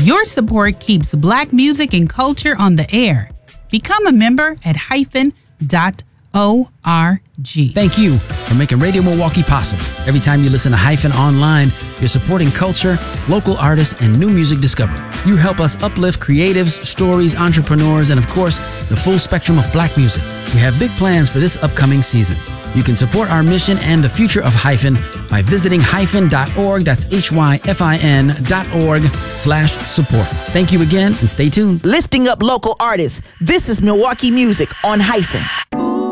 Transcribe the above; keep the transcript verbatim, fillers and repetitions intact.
Your support keeps Black music and culture on the air. Become a member at hyphen dot org. Thank you for making Radio Milwaukee possible. Every time you listen to Hyphen online, you're supporting culture, local artists, and new music discovery. You help us uplift creatives, stories, entrepreneurs, and of course, the full spectrum of Black music. We have big plans for this upcoming season. You can support our mission and the future of Hyphen by visiting hyphen dot org. That's H Y F I N dot org slash support. Thank you again and stay tuned. Lifting up local artists. This is Milwaukee Music on Hyphen.